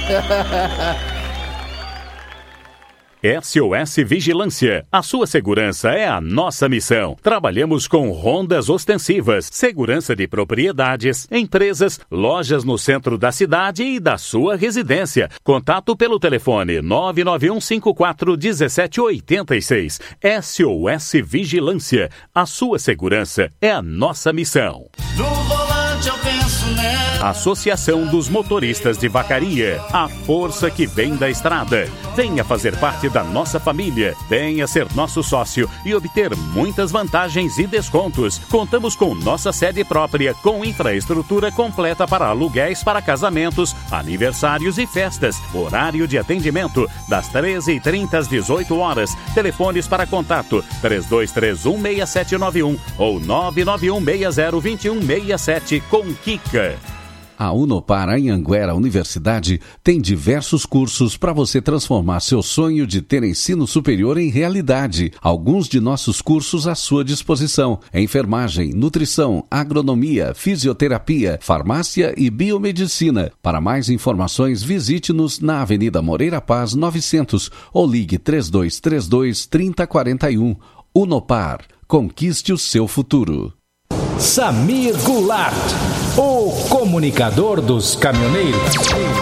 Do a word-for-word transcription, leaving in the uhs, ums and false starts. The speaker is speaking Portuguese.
S O S Vigilância. A sua segurança é a nossa missão. Trabalhamos com rondas ostensivas, segurança de propriedades, empresas, lojas no centro da cidade e da sua residência. Contato pelo telefone nove nove um cinco quatro um sete oito seis. S O S Vigilância. A sua segurança é a nossa missão. No volante eu penso nela. Associação dos Motoristas de Vacaria. A força que vem da estrada. Venha fazer parte da nossa família. Venha ser nosso sócio e obter muitas vantagens e descontos. Contamos com nossa sede própria, com infraestrutura completa para aluguéis para casamentos, aniversários e festas. Horário de atendimento das treze e trinta às dezoito horas. Telefones para contato três dois três um seis sete nove um ou nove nove um seis zero dois um seis sete com Kika. A Unopar Anhanguera Universidade tem diversos cursos para você transformar seu sonho de ter ensino superior em realidade. Alguns de nossos cursos à sua disposição: enfermagem, nutrição, agronomia, fisioterapia, farmácia e biomedicina. Para mais informações, visite-nos na Avenida Moreira Paz novecentos ou ligue três dois três dois, três zero quatro um. Unopar. Conquiste o seu futuro. Samir Goulart, o comunicador dos caminhoneiros.